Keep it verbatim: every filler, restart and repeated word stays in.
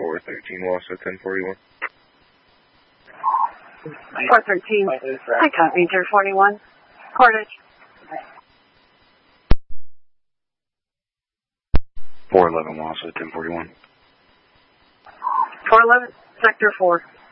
four thirteen, Wausau ten forty-one. four thirteen, I copy, Dirt forty-one. Portage. four eleven, Wausau ten forty-one. four eleven, Sector four.